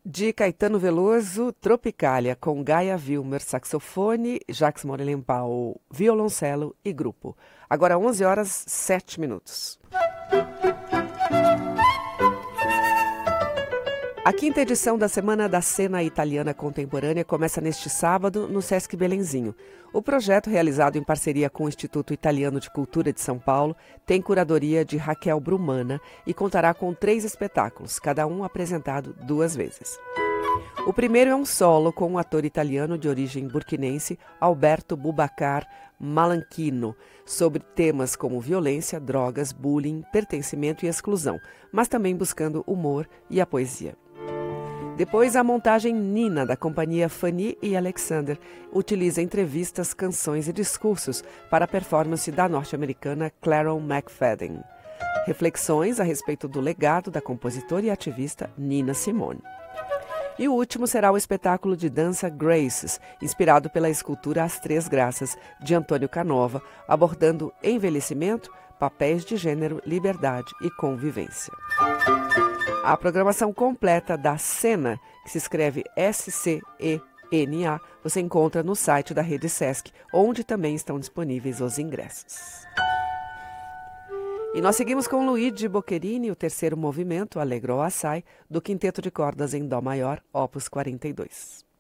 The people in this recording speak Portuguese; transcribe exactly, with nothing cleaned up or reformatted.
De Caetano Veloso, Tropicália, com Gaia Vilmer, saxofone, Jacques Morelenbaum, violoncelo e grupo. Agora onze horas, sete minutos. A quinta edição da Semana da Cena Italiana Contemporânea começa neste sábado no Sesc Belenzinho. O projeto, realizado em parceria com o Instituto Italiano de Cultura de São Paulo, tem curadoria de Raquel Brumana e contará com três espetáculos, cada um apresentado duas vezes. O primeiro é um solo com um ator italiano de origem burkinense, Alberto Bubacar Malanchino, sobre temas como violência, drogas, bullying, pertencimento e exclusão, mas também buscando humor e a poesia. Depois, a montagem Nina, da companhia Fanny e Alexander, utiliza entrevistas, canções e discursos para a performance da norte-americana Claron McFadden. Reflexões a respeito do legado da compositora e ativista Nina Simone. E o último será o espetáculo de dança Graces, inspirado pela escultura As Três Graças, de Antônio Canova, abordando envelhecimento, papéis de gênero, liberdade e convivência. A programação completa da Cena, que se escreve S C E N A, você encontra no site da Rede Sesc, onde também estão disponíveis os ingressos. E nós seguimos com Luigi Boccherini, o terceiro movimento, Allegro Assai, do Quinteto de Cordas em Dó Maior, opus quarenta e dois.